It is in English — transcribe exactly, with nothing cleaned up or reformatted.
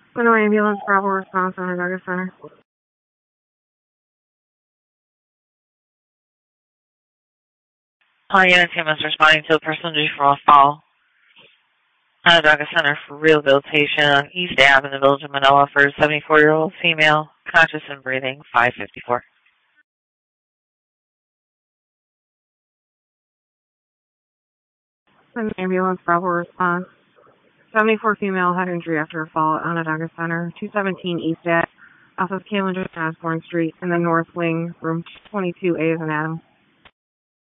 No ambulance, Bravo response, Onondaga Center. All units, humans responding to a person due for a fall. Onondaga Center for Rehabilitation on East Ave in the Village of Manoa for a seventy-four-year-old female, conscious and breathing, five fifty-four. An ambulance, Bravo response. seventy-four female head injury after a fall at Onondaga Center, two seventeen East Ave, off of Kaylin Osborne Street, in the North Wing, room twenty-two A is an Adam.